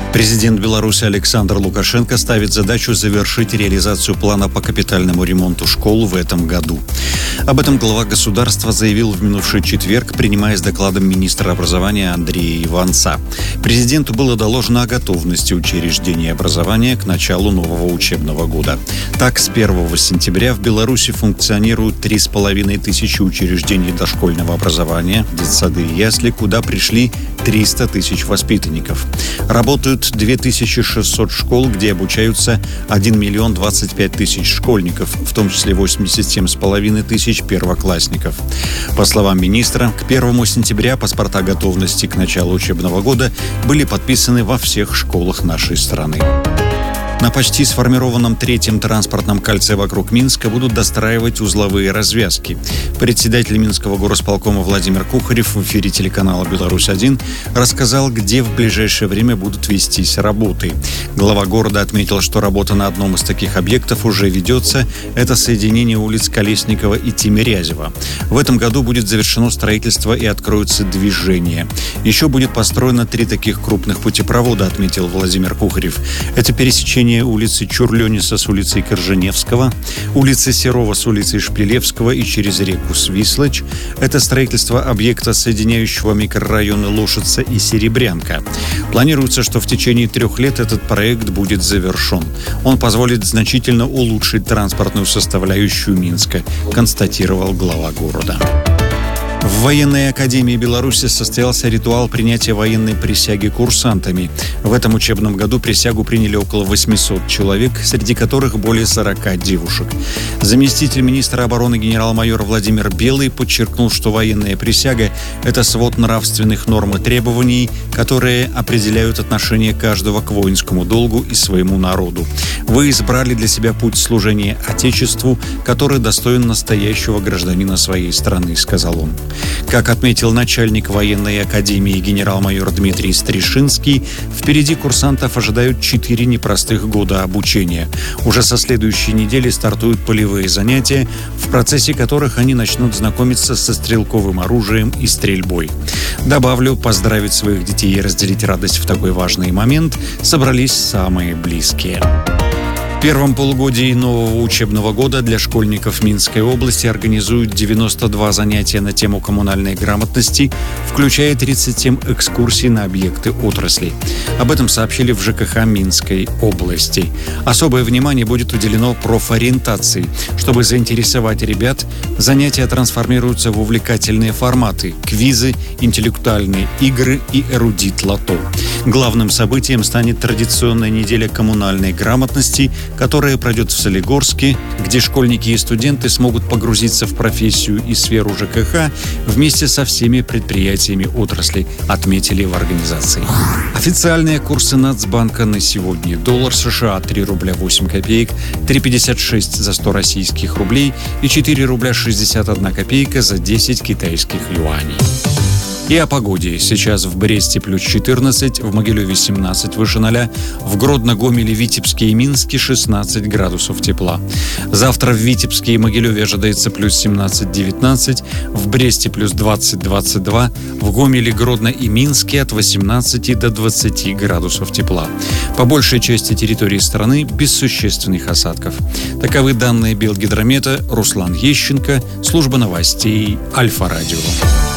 Президент Беларуси Александр Лукашенко ставит задачу завершить реализацию плана по капитальному ремонту школ в этом году. Об этом глава государства заявил в минувший четверг, принимая с докладом министра образования Андрея Иванца. Президенту было доложено о готовности учреждений образования к началу нового учебного года. Так, с 1 сентября в Беларуси функционируют 3500 учреждений дошкольного образования, детсады и ясли, куда пришли 300 тысяч воспитанников. Работают 2600 школ, где обучаются 1 миллион 25 тысяч школьников, в том числе 87,5 тысяч первоклассников. По словам министра, к 1 сентября паспорта готовности к началу учебного года были подписаны во всех школах нашей страны. На почти сформированном третьем транспортном кольце вокруг Минска будут достраивать узловые развязки. Председатель Минского горосполкома Владимир Кухарев в эфире телеканала «Беларусь-1» рассказал, где в ближайшее время будут вестись работы. Глава города отметил, что работа на одном из таких объектов уже ведется. Это соединение улиц Колесникова и Тимирязева. В этом году будет завершено строительство и откроются движения. Еще будет построено 3 таких крупных путепровода, отметил Владимир Кухарев. Это пересечение улицы Чурлениса с улицей Корженевского, улицы Серова с улицей Шпилевского и через реку Свислочь. Это строительство объекта, соединяющего микрорайоны Лошадца и Серебрянка. Планируется, что в течение 3 лет этот проект будет завершен. Он позволит значительно улучшить транспортную составляющую Минска, констатировал глава города. В военной академии Беларуси состоялся ритуал принятия военной присяги курсантами. В этом учебном году присягу приняли около 800 человек, среди которых более 40 девушек. Заместитель министра обороны генерал-майор Владимир Белый подчеркнул, что военная присяга – это свод нравственных норм и требований, которые определяют отношение каждого к воинскому долгу и своему народу. Вы избрали для себя путь служения Отечеству, который достоин настоящего гражданина своей страны, сказал он. Как отметил начальник военной академии генерал-майор Дмитрий Стришинский, впереди курсантов ожидают 4 непростых года обучения. Уже со следующей недели стартуют полевые занятия, в процессе которых они начнут знакомиться со стрелковым оружием и стрельбой. Добавлю, поздравить своих детей и разделить радость в такой важный момент собрались самые близкие. В первом полугодии нового учебного года для школьников Минской области организуют 92 занятия на тему коммунальной грамотности, включая 37 экскурсий на объекты отрасли. Об этом сообщили в ЖКХ Минской области. Особое внимание будет уделено профориентации. Чтобы заинтересовать ребят, занятия трансформируются в увлекательные форматы – квизы, интеллектуальные игры и эрудит-лото. Главным событием станет традиционная неделя коммунальной грамотности, которая пройдет в Солигорске, где школьники и студенты смогут погрузиться в профессию и сферу ЖКХ вместе со всеми предприятиями отрасли, отметили в организации. Официальные курсы Нацбанка на сегодня. Доллар США 3 рубля 8 копеек, 3,56 за 100 российских рублей и 4 рубля 61 копейка за 10 китайских юаней. И о погоде. Сейчас в Бресте плюс 14, в Могилеве 17 выше 0, в Гродно, Гомеле, Витебске и Минске 16 градусов тепла. Завтра в Витебске и Могилеве ожидается плюс 17-19, в Бресте плюс 20-22, в Гомеле, Гродно и Минске от 18 до 20 градусов тепла. По большей части территории страны без существенных осадков. Таковы данные Белгидромета. Руслан Ещенко, служба новостей Альфа-Радио.